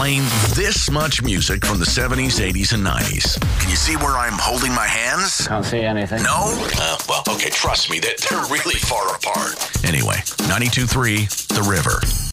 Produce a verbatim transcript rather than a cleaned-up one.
playing this much music from the seventies, eighties, and nineties. Can you see where I'm holding my hands? Can't see anything. No? Uh, well, okay, trust me, they're, they're really far apart. Anyway, ninety-two point three, The River.